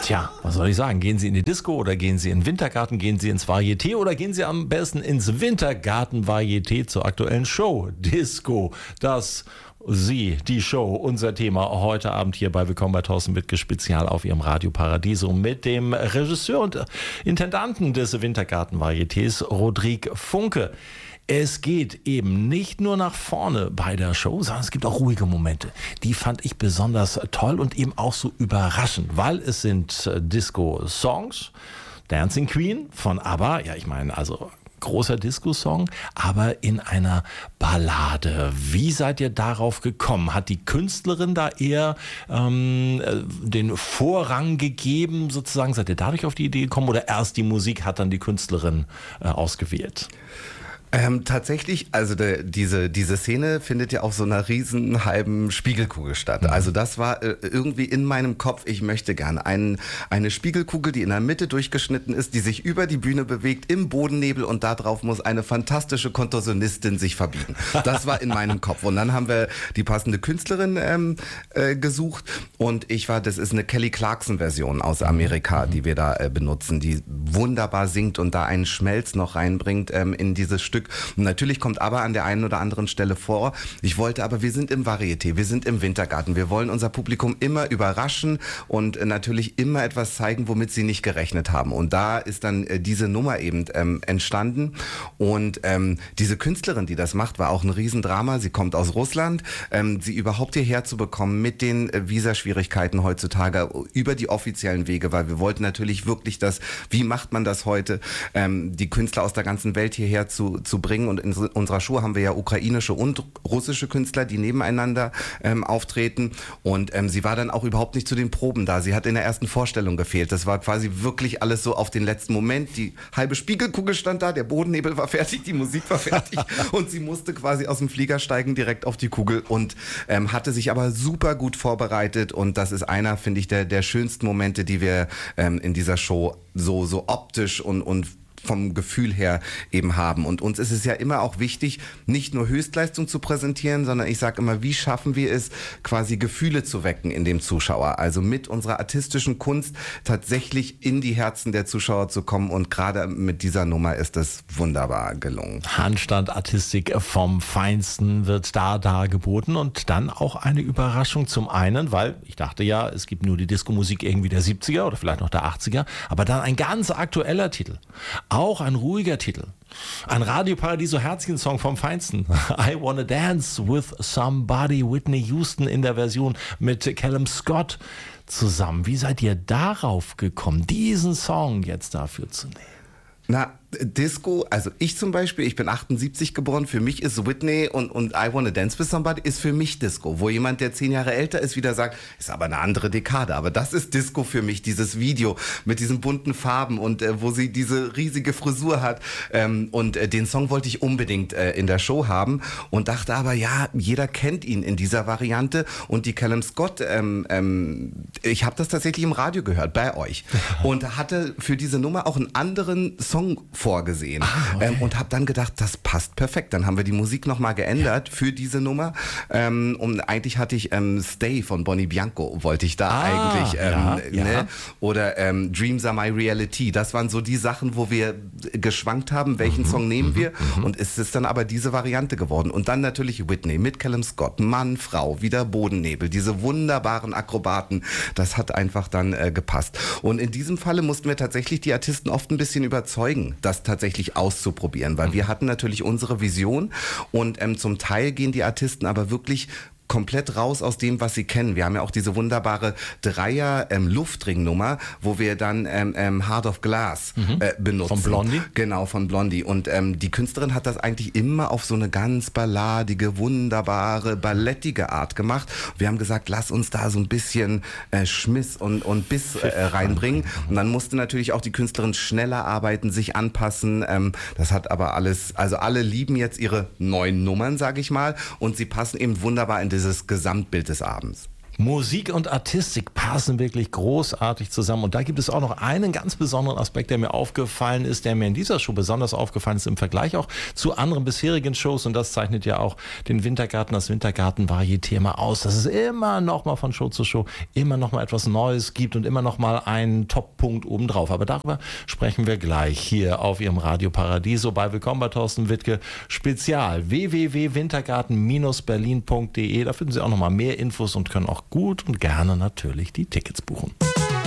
Tja, was soll ich sagen? Gehen Sie in die Disco oder gehen Sie in den Wintergarten? Gehen Sie ins Varieté oder gehen Sie am besten ins Wintergarten-Varieté zur aktuellen Show Disco? Die Show, unser Thema heute Abend hier bei Willkommen bei Thorsten Wittke Spezial auf Ihrem Radio Paradiso mit dem Regisseur und Intendanten des Wintergarten-Varietés, Rodrigue Funke. Es geht eben nicht nur nach vorne bei der Show, sondern es gibt auch ruhige Momente. Die fand ich besonders toll und eben auch so überraschend, weil es sind Disco-Songs. Dancing Queen von ABBA, ja, ich meine, also großer Disco-Song, aber in einer Ballade. Wie seid ihr darauf gekommen? Hat die Künstlerin da eher den Vorrang gegeben, sozusagen? Seid ihr dadurch auf die Idee gekommen oder erst die Musik hat dann die Künstlerin ausgewählt? Tatsächlich, also diese Szene findet ja auf so einer riesen halben Spiegelkugel statt. Also das war irgendwie in meinem Kopf, ich möchte gerne eine Spiegelkugel, die in der Mitte durchgeschnitten ist, die sich über die Bühne bewegt, im Bodennebel und da drauf muss eine fantastische Kontorsionistin sich verbiegen. Das war in meinem Kopf. Und dann haben wir die passende Künstlerin gesucht und das ist eine Kelly Clarkson-Version aus Amerika, die wir da benutzen, die wunderbar singt und da einen Schmelz noch reinbringt in dieses Stück. Und natürlich kommt ABBA an der einen oder anderen Stelle vor. Wir sind im Varieté, wir sind im Wintergarten. Wir wollen unser Publikum immer überraschen und natürlich immer etwas zeigen, womit sie nicht gerechnet haben. Und da ist dann diese Nummer eben entstanden. Und diese Künstlerin, die das macht, war auch ein Riesendrama. Sie kommt aus Russland. Sie überhaupt hierher zu bekommen mit den Visaschwierigkeiten heutzutage über die offiziellen Wege, weil wir wollten natürlich wirklich wie macht man das heute, die Künstler aus der ganzen Welt hierher zu bringen. Und in unserer Show haben wir ja ukrainische und russische Künstler, die nebeneinander auftreten. Und sie war dann auch überhaupt nicht zu den Proben da. Sie hat in der ersten Vorstellung gefehlt. Das war quasi wirklich alles so auf den letzten Moment. Die halbe Spiegelkugel stand da, der Bodennebel war fertig, die Musik war fertig und sie musste quasi aus dem Flieger steigen direkt auf die Kugel und hatte sich aber super gut vorbereitet. Und das ist einer, finde ich, der schönsten Momente, die wir in dieser Show so optisch und vom Gefühl her eben haben. Und uns ist es ja immer auch wichtig, nicht nur Höchstleistung zu präsentieren, sondern ich sage immer, wie schaffen wir es, quasi Gefühle zu wecken in dem Zuschauer. Also mit unserer artistischen Kunst tatsächlich in die Herzen der Zuschauer zu kommen. Und gerade mit dieser Nummer ist das wunderbar gelungen. Handstandartistik vom Feinsten wird da geboten und dann auch eine Überraschung zum einen, weil ich dachte ja, es gibt nur die Disco-Musik irgendwie der 70er oder vielleicht noch der 80er, aber dann ein ganz aktueller Titel. Auch ein ruhiger Titel. Ein Radio Paradiso Herzchen-Song vom Feinsten. I Wanna Dance with Somebody, Whitney Houston in der Version mit Callum Scott zusammen. Wie seid ihr darauf gekommen, diesen Song jetzt dafür zu nehmen? Na, Disco, also ich zum Beispiel, ich bin 78 geboren, für mich ist Whitney und I Wanna Dance with Somebody ist für mich Disco. Wo jemand, der 10 Jahre älter ist, wieder sagt, ist aber eine andere Dekade. Aber das ist Disco für mich, dieses Video mit diesen bunten Farben und wo sie diese riesige Frisur hat. Und den Song wollte ich unbedingt in der Show haben und dachte aber, ja, jeder kennt ihn in dieser Variante. Und die Callum Scott, ich habe das tatsächlich im Radio gehört, bei euch. Und hatte für diese Nummer auch einen anderen Song vorgesehen. Okay. Und habe dann gedacht, das passt perfekt. Dann haben wir die Musik nochmal geändert für diese Nummer. Und eigentlich hatte ich Stay von Bonnie Bianco, wollte ich da eigentlich. Ne? Oder Dreams Are My Reality. Das waren so die Sachen, wo wir geschwankt haben, welchen Song nehmen wir. Und es ist dann aber diese Variante geworden. Und dann natürlich Whitney mit Callum Scott. Mann, Frau, wieder Bodennebel. Diese wunderbaren Akrobaten. Das hat einfach dann gepasst. Und in diesem Falle mussten wir tatsächlich die Artisten oft ein bisschen überzeugen, das tatsächlich auszuprobieren, weil wir hatten natürlich unsere Vision und zum Teil gehen die Artisten aber wirklich komplett raus aus dem, was sie kennen. Wir haben ja auch diese wunderbare Dreier-Luftring-Nummer, wo wir dann Heart of Glass benutzen. Von Blondie? Genau, von Blondie. Und die Künstlerin hat das eigentlich immer auf so eine ganz balladige, wunderbare, ballettige Art gemacht. Wir haben gesagt, lass uns da so ein bisschen Schmiss und Biss reinbringen. Und dann musste natürlich auch die Künstlerin schneller arbeiten, sich anpassen. Das hat aber alles, also alle lieben jetzt ihre neuen Nummern, sage ich mal. Und sie passen eben wunderbar in dieses Gesamtbild des Abends. Musik und Artistik passen wirklich großartig zusammen. Und da gibt es auch noch einen ganz besonderen Aspekt, der mir aufgefallen ist, der mir in dieser Show besonders aufgefallen ist im Vergleich auch zu anderen bisherigen Shows. Und das zeichnet ja auch den Wintergarten, das Wintergarten-Varieté immer aus, dass es immer noch mal von Show zu Show immer noch mal etwas Neues gibt und immer noch mal einen Top-Punkt obendrauf. Aber darüber sprechen wir gleich hier auf Ihrem Radio Paradiso bei Willkommen bei Thorsten Wittke Spezial www.wintergarten-berlin.de. Da finden Sie auch noch mal mehr Infos und können auch gut und gerne natürlich die Tickets buchen.